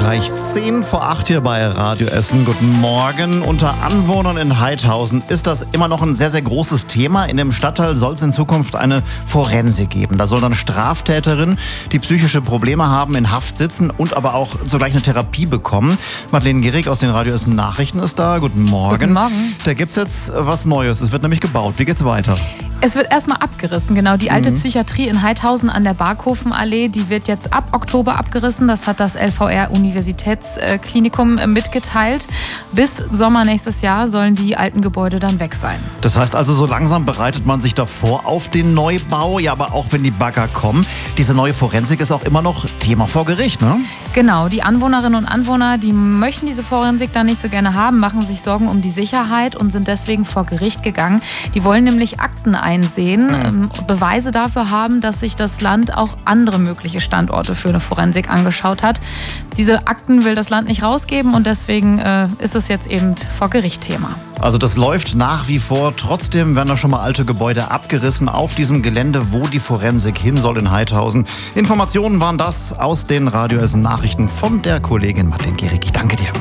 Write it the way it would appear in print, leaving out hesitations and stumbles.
Gleich 10 vor 8 hier bei Radio Essen. Guten Morgen. Unter Anwohnern in Haidhausen ist das immer noch ein sehr, sehr großes Thema. In dem Stadtteil soll es in Zukunft eine Forensik geben. Da soll dann Straftäterinnen, die psychische Probleme haben, in Haft sitzen und aber auch zugleich eine Therapie bekommen. Madeleine Gierig aus den Radio Essen Nachrichten ist da. Guten Morgen. Guten Morgen. Da gibt es jetzt was Neues. Es wird nämlich gebaut. Wie geht's weiter? Es wird erstmal abgerissen, genau. Die alte Psychiatrie in Haidhausen an der Barkhofenallee, die wird jetzt ab Oktober abgerissen. Das hat das LVR-Universitätsklinikum mitgeteilt. Bis Sommer nächstes Jahr sollen die alten Gebäude dann weg sein. Das heißt also, so langsam bereitet man sich davor auf den Neubau. Ja, aber auch wenn die Bagger kommen, diese neue Forensik ist auch immer noch Thema vor Gericht, ne? Genau, die Anwohnerinnen und Anwohner, die möchten diese Forensik dann nicht so gerne haben, machen sich Sorgen um die Sicherheit und sind deswegen vor Gericht gegangen. Die wollen nämlich Akten einsehen, Beweise dafür haben, dass sich das Land auch andere mögliche Standorte für eine Forensik angeschaut hat. Diese Akten will das Land nicht rausgeben und deswegen ist es jetzt eben vor Gericht Thema. Also das läuft nach wie vor. Trotzdem werden da schon mal alte Gebäude abgerissen auf diesem Gelände, wo die Forensik hin soll in Haidhausen. Informationen waren das aus den Radio Essen Nachrichten von der Kollegin Madeleine Gierig. Ich danke dir.